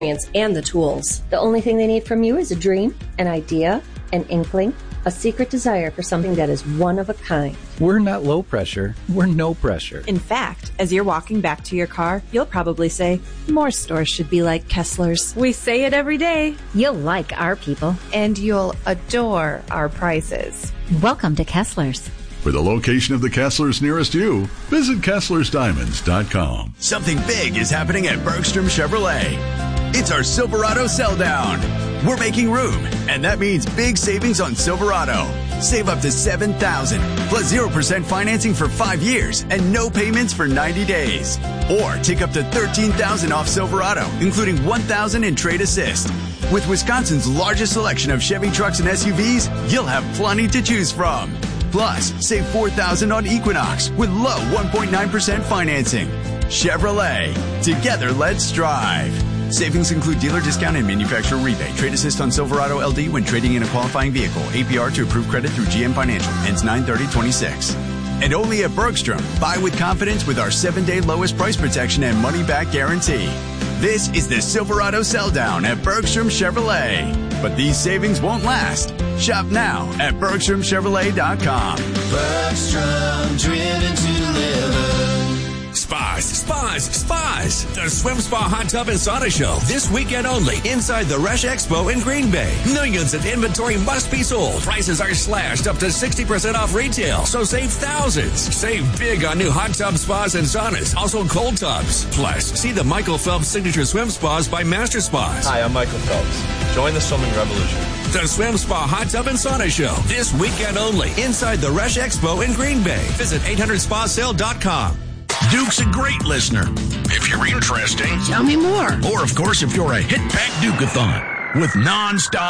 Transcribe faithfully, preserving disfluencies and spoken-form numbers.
and the tools. The only thing they need from you is a dream, an idea, an inkling, a secret desire for something that is one of a kind. We're not low pressure. We're no pressure. In fact, as you're walking back to your car, you'll probably say, more stores should be like Kessler's. We say it every day. You'll like our people. And you'll adore our prices. Welcome to Kessler's. For the location of the Kesslers nearest you, visit Kesslers Diamonds dot com. Something big is happening at Bergstrom Chevrolet. It's our Silverado Sell Down. We're making room, and that means big savings on Silverado. Save up to seven thousand dollars plus zero percent financing for five years and no payments for ninety days. Or take up to thirteen thousand dollars off Silverado, including one thousand dollars in trade assist. With Wisconsin's largest selection of Chevy trucks and S U Vs, you'll have plenty to choose from. Plus, save four thousand dollars on Equinox with low one point nine percent financing. Chevrolet. Together, let's drive. Savings include dealer discount and manufacturer rebate. Trade assist on Silverado L D when trading in a qualifying vehicle. A P R to approved credit through G M Financial. Ends nine thirty twenty-six. And only at Bergstrom. Buy with confidence with our seven-day lowest price protection and money-back guarantee. This is the Silverado Sell Down at Bergstrom Chevrolet. But these savings won't last. Shop now at Bergstrom Chevrolet dot com. Bergstrom, driven to live. Spas, spas, spas. The Swim Spa Hot Tub and Sauna Show. This weekend only inside the Rush Expo in Green Bay. Millions in inventory must be sold. Prices are slashed up to sixty percent off retail. So save thousands. Save big on new hot tub spas and saunas. Also cold tubs. Plus, see the Michael Phelps Signature Swim Spas by Master Spas. Hi, I'm Michael Phelps. Join the swimming revolution. The Swim Spa Hot Tub and Sauna Show. This weekend only inside the Rush Expo in Green Bay. Visit eight hundred spa sale dot com. Duke's a great listener. If you're interesting, tell me more. Or, of course, if you're a Hit Pack Duke-a-thon with non-stop